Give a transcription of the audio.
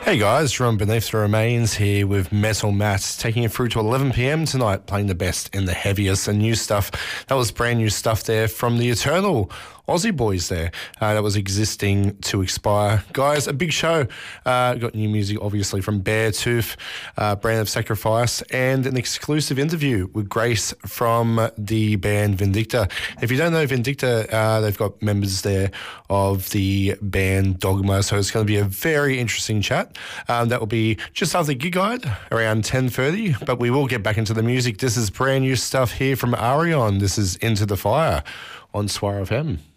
Hey guys, from Beneath the Remains here with Metal Matt, taking you through to 11 p.m. tonight, playing the best in the heaviest and new stuff. That was brand new stuff there from the Eternal Aussie boys there. That was Existing to Expire. Guys, a big show. Got new music, obviously, from Beartooth, Brand of Sacrifice, and an exclusive interview with Grace from the band Vindicta. If you don't know Vindicta, they've got members there of the band Dogma, so it's going to be a very interesting chat. That will be just after Gig Guide, around 10:30, but we will get back into the music. This is brand new stuff here from Arion. This is Into the Fire on Swire FM.